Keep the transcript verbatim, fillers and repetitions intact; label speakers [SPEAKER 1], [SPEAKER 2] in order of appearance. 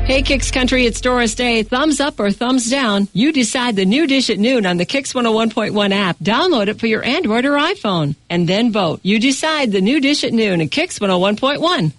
[SPEAKER 1] Hey, Kicks Country, it's Doris Day. Thumbs up or thumbs down? You decide. The new Dish at Noon on the Kicks one oh one point one app. Download it for your Android or iPhone. And then vote. You decide. The new Dish at Noon at Kicks one oh one point one.